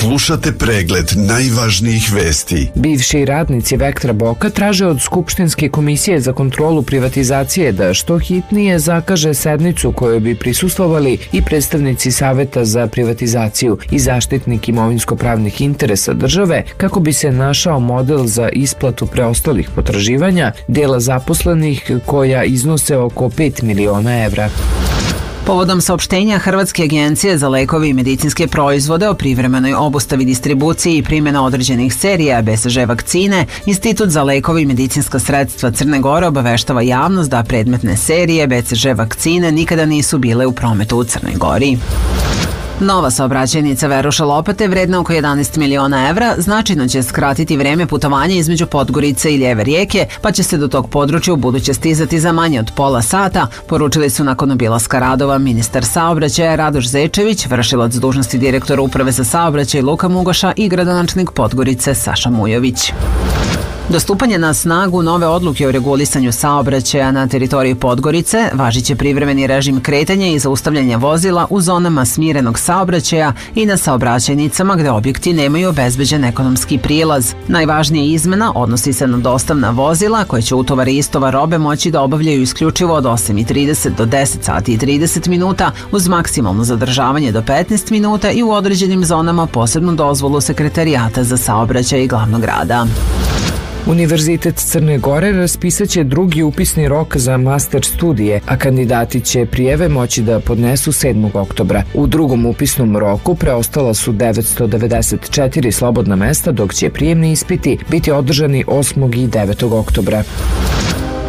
Slušate pregled najvažnijih vesti. Bivši radnici Vektra Boka traže od Skupštinske komisije za kontrolu privatizacije da što hitnije zakaže sednicu kojoj bi prisustvovali i predstavnici Saveta za privatizaciju i zaštitnik imovinsko-pravnih interesa države kako bi se našao model za isplatu preostalih potraživanja dela zaposlenih koja iznose oko 5 miliona evra. Povodom saopštenja Hrvatske agencije za lekove i medicinske proizvode o privremenoj obustavi distribuciji i primjena određenih serija BCG vakcine, Institut za lekove i medicinska sredstva Crne Gore obaveštava javnost da predmetne serije BCG vakcine nikada nisu bile u prometu u Crnoj Gori. Nova saobraćajnica Veruša Lopate, vredna oko 11 miliona evra, značajno će skratiti vreme putovanja između Podgorice i Ljeve rijeke, pa će se do tog područja u buduće stizati za manje od pola sata, poručili su nakon obilaska radova ministar saobraćaja Radoš Zečević, vršilac dužnosti direktora Uprave za saobraćaj Luka Mugoša i gradonačelnik Podgorice Saša Mujović. Do stupanja na snagu nove odluke o regulisanju saobraćaja na teritoriji Podgorice važiće privremeni režim kretanja i zaustavljanja vozila u zonama smirenog saobraćaja i na saobraćajnicama gde objekti nemaju obezbeđen ekonomski prilaz. Najvažnija izmena odnosi se na dostavna vozila koje će utovar i istovar robe moći da obavljaju isključivo od 8:30 do 10 sati i 30 minuta uz maksimalno zadržavanje do 15 minuta i u određenim zonama posebnu dozvolu Sekretarijata za saobraćaj glavnog grada. Univerzitet Crne Gore raspisaće drugi upisni rok za master studije, a kandidati će prijeve moći da podnesu 7. oktobra. U drugom upisnom roku preostala su 994 slobodna mesta, dok će prijemni ispiti biti održani 8. i 9. oktobra.